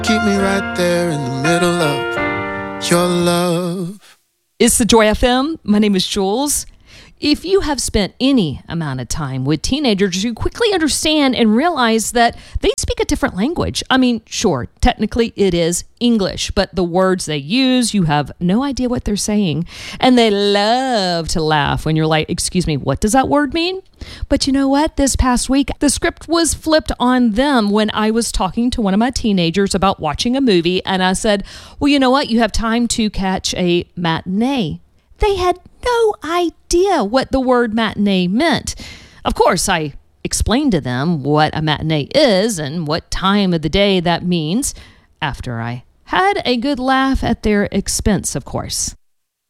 Keep me right there in the middle of your love. It's the Joy FM. My name is Jules. If you have spent any amount of time with teenagers, you quickly understand and realize that they speak a different language. I mean, sure, technically it is English, but the words they use, you have no idea what they're saying. And they love to laugh when you're like, excuse me, what does that word mean? But you know what? This past week, the script was flipped on them when I was talking to one of my teenagers about watching a movie. And I said, well, you know what? You have time to catch a matinee. They had no idea what the word matinee meant. Of course, I explained to them what a matinee is and what time of the day that means, after I had a good laugh at their expense, of course.